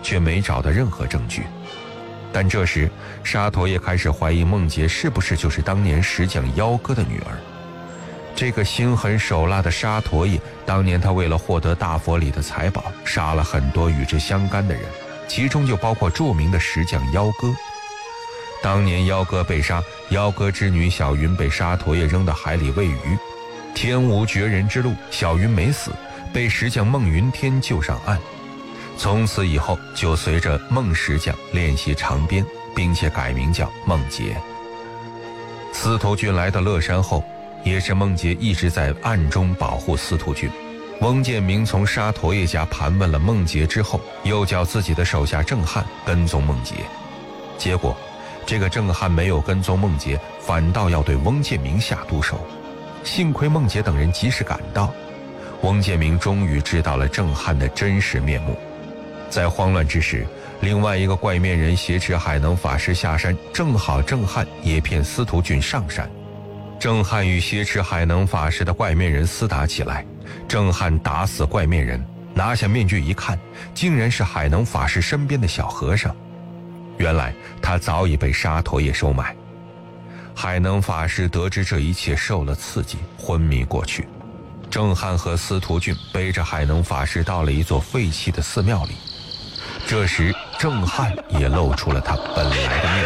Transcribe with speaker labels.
Speaker 1: 却没找到任何证据。但这时沙陀叶开始怀疑梦洁是不是就是当年石匠幺哥的女儿。这个心狠手辣的沙陀叶，当年他为了获得大佛里的财宝，杀了很多与之相干的人，其中就包括著名的石匠幺哥。当年幺哥被杀，幺哥之女小云被沙陀叶扔到海里喂鱼，天无绝人之路，小云没死，被石匠孟云天救上岸。从此以后就随着孟石匠练习长鞭，并且改名叫孟洁。司徒俊来到乐山后，也是孟洁一直在暗中保护司徒俊。翁建明从沙陀叶家盘问了孟洁之后，又叫自己的手下郑汉跟踪孟洁。结果这个郑汉没有跟踪孟洁，反倒要对翁建明下毒手。幸亏孟洁等人及时赶到，翁建明终于知道了郑汉的真实面目。在慌乱之时，另外一个怪面人挟持海能法师下山，正好郑汉也骗司徒俊上山。郑汉与挟持海能法师的怪面人厮打起来，郑汉打死怪面人，拿下面具一看，竟然是海能法师身边的小和尚。原来他早已被沙陀叶收买。海能法师得知这一切，受了刺激，昏迷过去。郑汉和司徒俊背着海能法师到了一座废弃的寺庙里。这时郑汉也露出了他本来的面目。